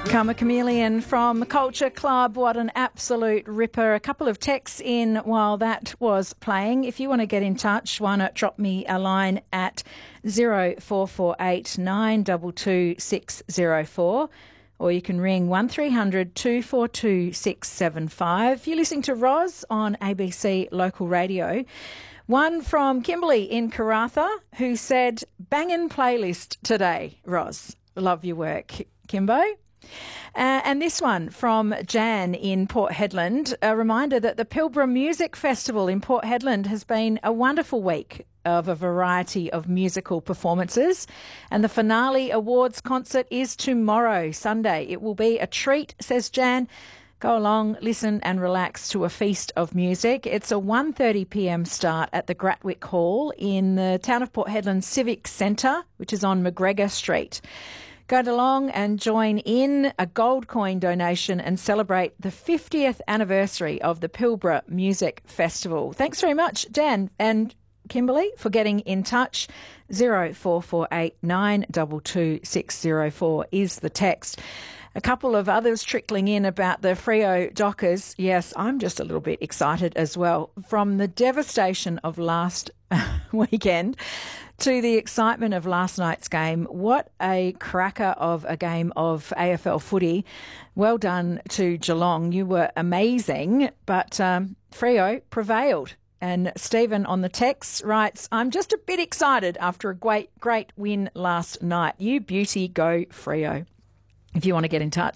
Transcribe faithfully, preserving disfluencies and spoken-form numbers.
Karma Chameleon from Culture Club. What an absolute ripper. A couple of texts in while that was playing. If you want to get in touch, why not drop me a line at zero four four eight nine two two six zero four, or you can ring one three hundred two four two six seven five. You're listening to Roz on A B C Local Radio. One from Kimberly in Karratha who said, bangin' playlist today, Roz. Love your work, Kimbo. Uh, and this one from Jan in Port Hedland, a reminder that the Pilbara Music Festival in Port Hedland has been a wonderful week of a variety of musical performances, and the finale awards concert is tomorrow, Sunday. It will be a treat, says Jan. Go along, listen and relax to a feast of music. It's a one thirty p m start at the Gratwick Hall in the town of Port Hedland Civic Centre, which is on McGregor Street. Go along and join in a gold coin donation and celebrate the fiftieth anniversary of the Pilbara Music Festival. Thanks very much, Jan and Kimberly, for getting in touch. zero four four eight nine two two six zero four is the text. A couple of others trickling in about the Freo Dockers. Yes, I'm just a little bit excited as well. From the devastation of last weekend to the excitement of last night's game, what a cracker of a game of A F L footy. Well done to Geelong. You were amazing, but um, Freo prevailed. And Stephen on the text writes, I'm just a bit excited after a great, great win last night. You beauty, go Freo. If you want to get in touch,